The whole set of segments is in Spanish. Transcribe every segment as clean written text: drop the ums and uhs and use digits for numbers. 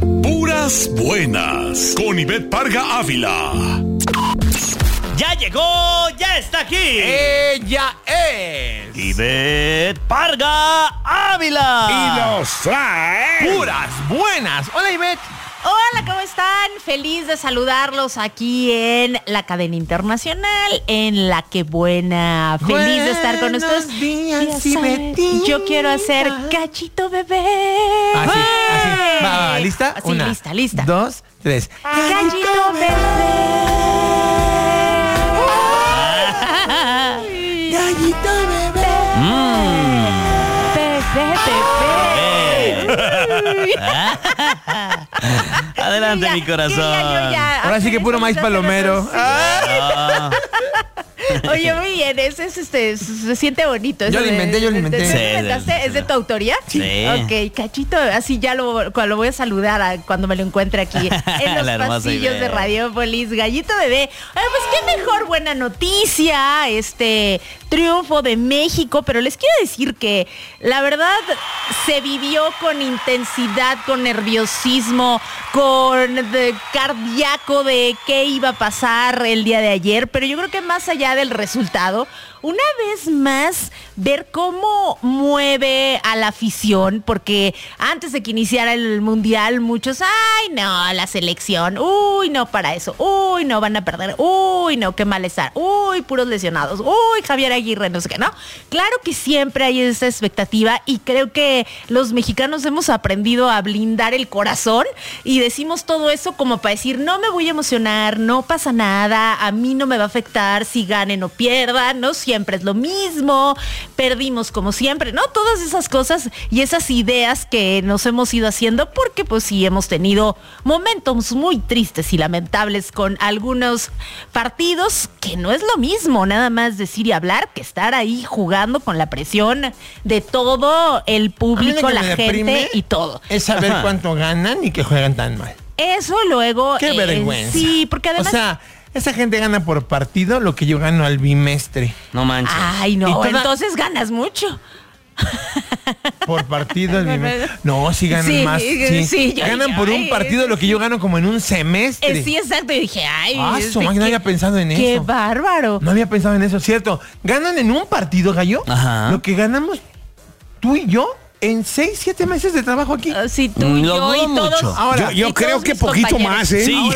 Puras buenas, con Ivette Parga Ávila. ¡Ya llegó! ¡Ya está aquí! Ella es Ivette Parga Ávila. y nos trae puras buenas. Hola, Ivette. Hola, ¿cómo están? Feliz de saludarlos aquí en la cadena internacional, en La Que Buena. Feliz de estar con ustedes. Buenos días, Ya saben, Ivetita. yo quiero hacer cachito bebé. Así. Va, ¿lista? Así, Una, lista. 2, 3. Cachito bebé. Gallito bebé. Bebé. Adelante, mi corazón. Ahora sí que puro maíz palomero. Ah, Oye, muy bien, se siente bonito. Yo lo inventé. Sí, ¿Es de tu autoría? Sí. Ok, cachito, así ya lo voy a saludar cuando me lo encuentre aquí en los La hermosa pasillos Ivette. de Radiopolis. Gallito bebé. Pues qué mejor buena noticia, triunfo de México, pero les quiero decir que la verdad se vivió con intensidad, con nerviosismo, cardíaco de qué iba a pasar el día de ayer, pero yo creo que más allá del resultado, una vez más, ver cómo mueve a la afición, porque antes de que iniciara el Mundial, muchos, ay, no, la selección, uy, no, para eso, uy, no, van a perder, uy, no, qué malestar, uy, puros lesionados, uy, Javier Aguirre, no sé qué, ¿no? Claro que siempre hay esa expectativa y creo que los mexicanos hemos aprendido a blindar el corazón y decimos todo eso como para decir, no me voy a emocionar, no pasa nada, a mí no me va a afectar si ganen o pierdan, no siempre es lo mismo, perdimos como siempre, ¿no? Todas esas cosas y esas ideas que nos hemos ido haciendo porque pues sí hemos tenido momentos muy tristes y lamentables con algunos partidos que no es lo mismo, nada más decir y hablar que estar ahí jugando con la presión de todo el público, la gente y todo. Es saber cuánto ganan y que juegan tan mal. Eso luego... Qué vergüenza. Sí, porque además... O sea, esa gente gana por partido lo que yo gano al bimestre. no manches. Ay, no, Y toda- entonces ganas mucho. Por partido al bimestre. No, sí ganan Sí, más. sí, yo ganan dije, por un ay, partido lo que yo gano como en un semestre. Sí, exacto. Y dije, ay... Su máquina, no había pensado en Qué eso. bárbaro. No había pensado en eso, ¿cierto? Ganan en un partido, Gallo, Ajá. lo que ganamos tú y yo en 6, 7 meses de trabajo aquí. Sí, tú y Lo yo y dudo todos. mucho. Ahora, Yo y creo todos que mis poquito compañeros. más, ¿eh? Sí.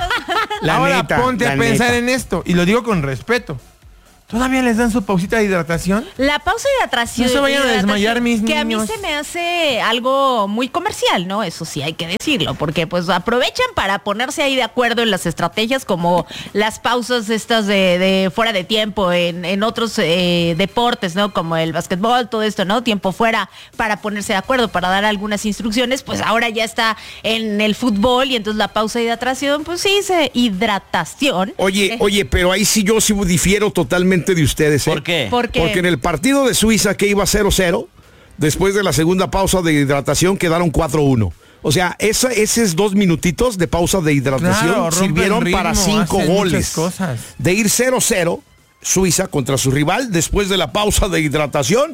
Ahora neta, ponte a la pensar neta. en esto, y lo digo con respeto. ¿Todavía les dan su pausita de hidratación? La pausa de hidratación. No se vayan a desmayar, mis que niños. a mí se me hace algo muy comercial, ¿no? Eso sí hay que decirlo, porque pues aprovechan para ponerse ahí de acuerdo en las estrategias, como las pausas estas de fuera de tiempo en otros deportes, ¿no? Como el básquetbol, todo esto, ¿no? Tiempo fuera para ponerse de acuerdo, para dar algunas instrucciones, pues ahora ya está en el fútbol y entonces la pausa de hidratación, pues sí, hidratación. Oye, pero ahí sí yo sí difiero totalmente de ustedes, ¿eh? ¿Por qué? Porque Porque en el partido de Suiza que iba 0-0, después de la segunda pausa de hidratación quedaron 4-1. O sea, esos 2 minutitos de pausa de hidratación Claro, rompe sirvieron el ritmo, para 5 hacen goles. muchas cosas. De ir 0-0, Suiza contra su rival, después de la pausa de hidratación,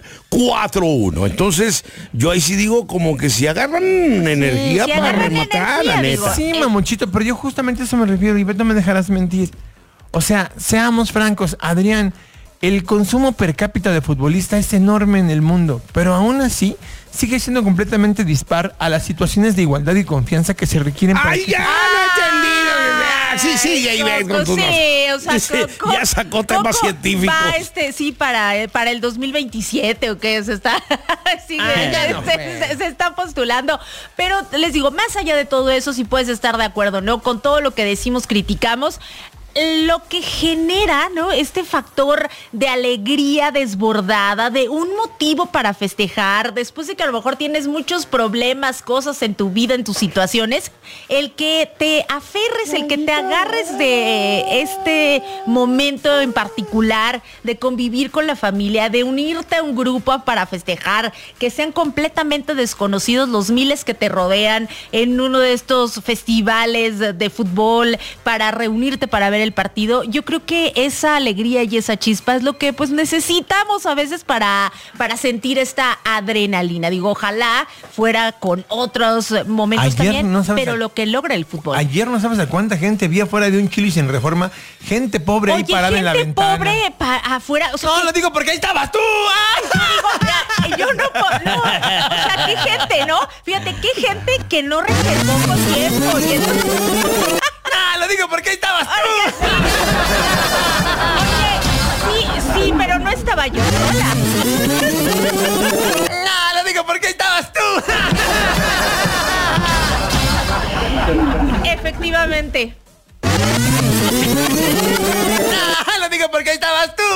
4-1. Entonces, yo ahí sí digo como que si agarran energía si para agarran rematar, energía, la digo. neta. Sí, mamuchito, pero yo justamente a eso me refiero, y no me dejarás mentir. O sea, seamos francos, Adrián, el consumo per cápita de futbolista es enorme en el mundo, pero aún así sigue siendo completamente dispar a las situaciones de igualdad y confianza que se requieren para... ¡Ay, ya! ¡No he entendido! Sí, sigue ahí, ven con tus... Sí, o sea, Sí, ya sacó temas Coco científicos. Va, sí, para el 2027 o qué se está, sí, ya no fue. se está postulando. Pero les digo, más allá de todo eso, si puedes estar de acuerdo, ¿no? Con todo lo que decimos, criticamos. Lo que genera, ¿no? Este factor de alegría desbordada, de un motivo para festejar, después de que a lo mejor tienes muchos problemas, cosas en tu vida, en tus situaciones, el que te aferres, el que te agarres de este momento en particular, de convivir con la familia, de unirte a un grupo para festejar, que sean completamente desconocidos los miles que te rodean en uno de estos festivales de fútbol, para reunirte para ver el partido. Yo creo que esa alegría y esa chispa es lo que pues necesitamos a veces para sentir esta adrenalina. Digo, ojalá fuera con otros momentos Ayer también, no sabes pero lo que logra el fútbol. Ayer no sabes a cuánta gente vi afuera de un Chili's en Reforma, gente pobre ahí parada en la ventana. Pobre afuera. O sea, No, lo digo porque ahí estabas tú. ¡Ay! yo no, o sea, qué gente, ¿no? Fíjate, qué gente que no reservó con tiempo. Y eso... No, lo digo porque ahí estabas tú. Oye, sí, pero no estaba yo sola. No, lo digo porque ahí estabas tú. Efectivamente. No, lo digo porque ahí estabas tú.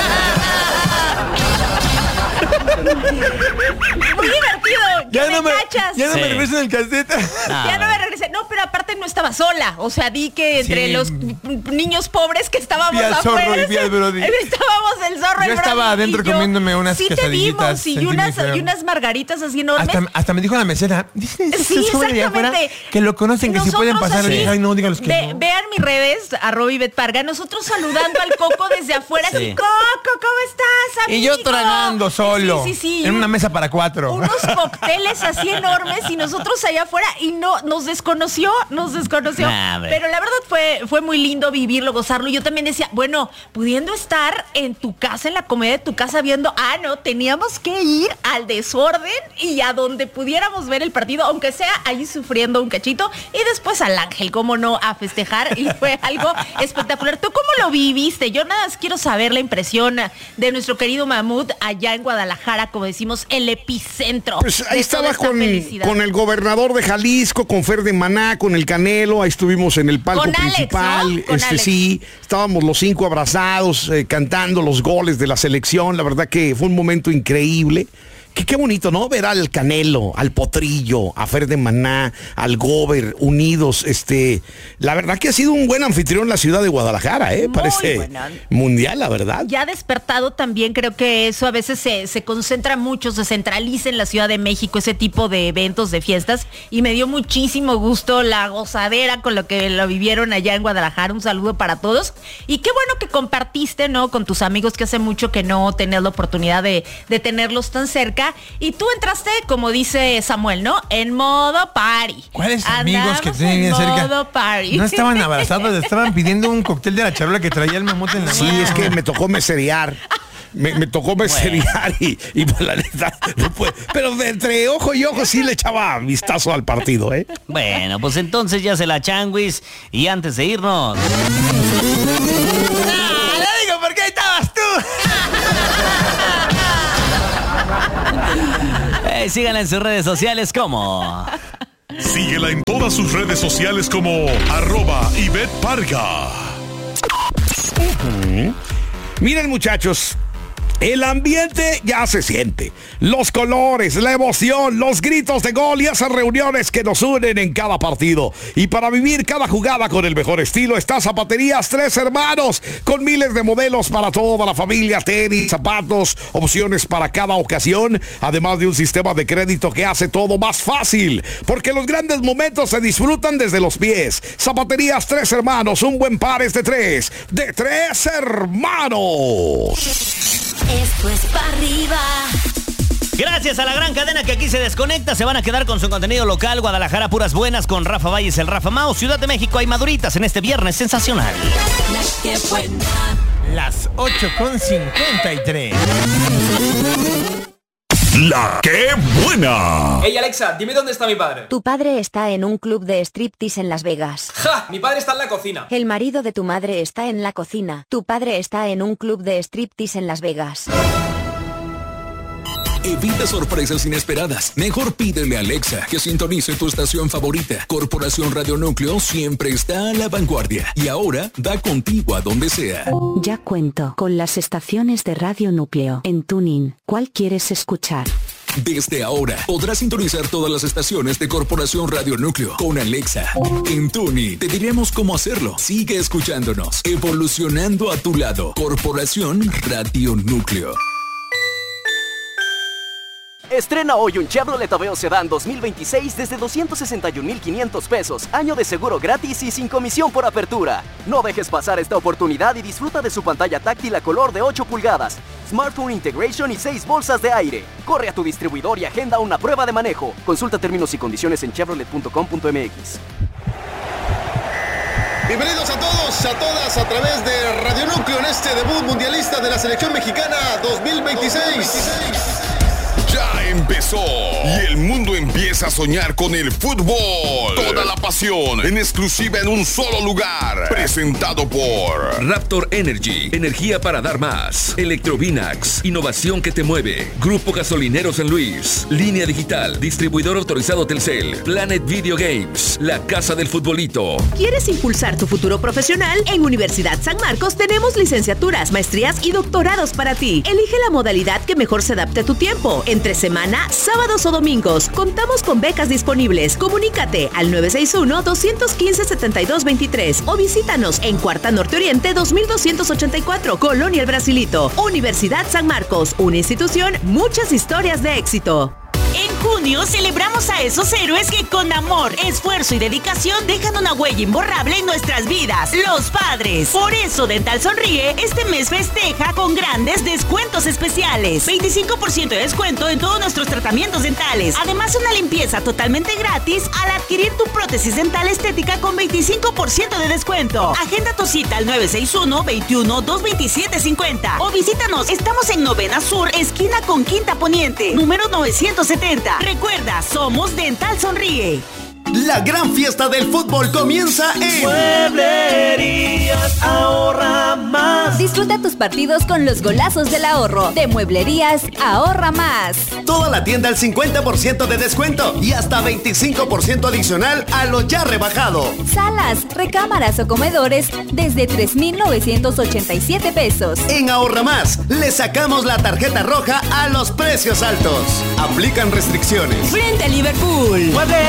Muy divertido. Ya no me Sí. regreso en el cassette. Ya no me regresé. No, pero aparte no estaba sola. O sea, di que entre Sí. los niños pobres que estábamos Vi al zorro afuera. y vi al Brody. Estábamos el zorro. Yo el estaba Brody adentro y yo. comiéndome unas Sí te quesadillitas, vimos y sentí muy feo. unas margaritas así enormes. Hasta me dijo la mesera, dicen Sí, exactamente. que lo conocen, que si pueden Nosotros pasar. así, Le dije, ay, no, dígalos que no. Vean mis redes, @Ivette Parga, nosotros saludando al Coco desde afuera, Sí. así, Coco, ¿cómo estás, Y yo amigo? tragando solo. Sí. En una mesa para 4. Unos cócteles así enormes y nosotros allá afuera y no, nos desconoció. Nah, hombre. Pero la verdad fue muy lindo vivirlo, gozarlo. Yo también decía, bueno, pudiendo estar en tu casa, en la comodidad de tu casa viendo, no, teníamos que ir al desorden y a donde pudiéramos ver el partido, aunque sea ahí sufriendo un cachito, y después al Ángel, cómo no, a festejar, y fue algo espectacular. ¿Tú cómo lo viviste? Yo nada más quiero saber la impresión de nuestro querido Mahmoud allá en Guadalajara, como decimos, el epicentro. Pues ahí de estaba toda esta con felicidad. el gobernador de Jalisco, con Fer de Maná, con el Canelo, ahí estuvimos en el palco Con Alex, principal. ¿no? Con Alex. Sí, estábamos los 5 abrazados, cantando los goles de la selección. La verdad que fue un momento increíble. Qué bonito, ¿no? Ver al Canelo, al Potrillo, a Fer de Maná, al Gober, unidos. La verdad que ha sido un buen anfitrión la ciudad de Guadalajara, Muy parece buena. mundial, la verdad. Ya despertado también, creo que eso a veces se concentra mucho, se centraliza en la Ciudad de México, ese tipo de eventos, de fiestas, y me dio muchísimo gusto la gozadera con lo que lo vivieron allá en Guadalajara. Un saludo para todos. Y qué bueno que compartiste, ¿no? Con tus amigos, que hace mucho que no tenías la oportunidad de tenerlos tan cerca. Y tú entraste, como dice Samuel, ¿no? En modo party. ¿Cuáles amigos que Andamos tienen bien en cerca? modo party. No estaban abrazados, estaban pidiendo un cóctel de la charola que traía el mamut en la Sí, mano. es que me tocó meserear. Me tocó meserear y pues la neta, no puede. Pero de entre ojo y ojo sí le echaba vistazo al partido, ¿eh? Bueno, pues entonces ya se la changuis. Y antes de irnos, ¡Le digo porque ahí estabas tú! síganla en sus redes sociales como... Síguela en todas sus redes sociales como @Ivette Parga. Miren, muchachos, el ambiente ya se siente. Los colores, la emoción, los gritos de gol y esas reuniones que nos unen en cada partido. Y para vivir cada jugada con el mejor estilo está Zapaterías Tres Hermanos, con miles de modelos para toda la familia, tenis, zapatos, opciones para cada ocasión, además de un sistema de crédito que hace todo más fácil, porque los grandes momentos se disfrutan desde los pies. Zapaterías Tres Hermanos, un buen par es de tres hermanos. Esto es para arriba. Gracias a la gran cadena que aquí se desconecta, se van a quedar con su contenido local. Guadalajara, puras buenas con Rafa Valles, el Rafa Mau. Ciudad de México, hay maduritas en este viernes sensacional. Qué buena. Las 8:53. La que buena. Hey Alexa, dime dónde está mi padre. Tu padre está en un club de striptease en Las Vegas. ¡Ja! Mi padre está en la cocina. El marido de tu madre está en la cocina. Tu padre está en un club de striptease en Las Vegas. Evita sorpresas inesperadas. Mejor pídele a Alexa que sintonice tu estación favorita. Corporación Radio Núcleo siempre está a la vanguardia. Y ahora va contigo a donde sea. Ya cuento con las estaciones de Radio Núcleo. En Tuning, ¿cuál quieres escuchar? Desde ahora podrás sintonizar todas las estaciones de Corporación Radio Núcleo con Alexa. En Tuni te diremos cómo hacerlo. Sigue escuchándonos, evolucionando a tu lado. Corporación Radio Núcleo. Estrena hoy un Chevrolet Aveo Sedán 2026 desde 261,500 pesos, año de seguro gratis y sin comisión por apertura. No dejes pasar esta oportunidad y disfruta de su pantalla táctil a color de 8 pulgadas, Smartphone Integration y 6 bolsas de aire. Corre a tu distribuidor y agenda una prueba de manejo. Consulta términos y condiciones en chevrolet.com.mx. Bienvenidos a todos, a todas, a través de Radio Núcleo en este debut mundialista de la selección mexicana 2026. Ya empezó y el mundo empieza a soñar con el fútbol. Toda la pasión en exclusiva en un solo lugar. Presentado por Raptor Energy, energía para dar más. Electrovinax, innovación que te mueve. Grupo Gasolinero San Luis, Línea Digital, distribuidor autorizado Telcel, Planet Video Games, la casa del futbolito. ¿Quieres impulsar tu futuro profesional? En Universidad San Marcos tenemos licenciaturas, maestrías y doctorados para ti. Elige la modalidad que mejor se adapte a tu tiempo. Entre semana, sábados o domingos. Contamos con becas disponibles. Comunícate al 961-215-7223 o visítanos en Cuarta Norte Oriente 2284, Colonia El Brasilito. Universidad San Marcos, una institución, muchas historias de éxito. En junio celebramos a esos héroes que con amor, esfuerzo y dedicación dejan una huella imborrable en nuestras vidas, los padres. Por eso Dental Sonríe este mes festeja con grandes descuentos especiales. 25% de descuento en todos nuestros tratamientos dentales. Además, una limpieza totalmente gratis al adquirir tu prótesis dental estética con 25% de descuento. Agenda tu cita al 961-21-227-50 o visítanos. Estamos en Novena Sur, esquina con Quinta Poniente, número 970. Recuerda, somos Dental Sonríe. La gran fiesta del fútbol comienza en Mueblerías Ahorra Más. Disfruta tus partidos con los golazos del ahorro. De Mueblerías Ahorra Más. Toda la tienda al 50% de descuento y hasta 25% adicional a lo ya rebajado. Salas, recámaras o comedores desde 3,987 pesos. En Ahorra Más, le sacamos la tarjeta roja a los precios altos. Aplican restricciones. Frente a Liverpool.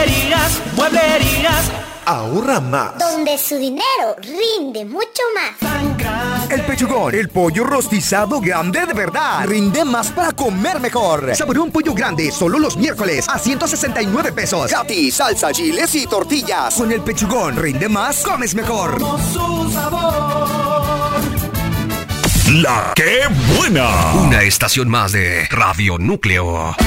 Mueblerías Ahorra Más. Donde su dinero rinde mucho más. El Pechugón, el pollo rostizado grande de verdad. Rinde más para comer mejor. Saboreó pollo grande solo los miércoles a 169 pesos. Gratis, salsa, chiles y tortillas. Con el Pechugón, rinde más, comes mejor. Su sabor. La que buena. Una estación más de Radio Núcleo.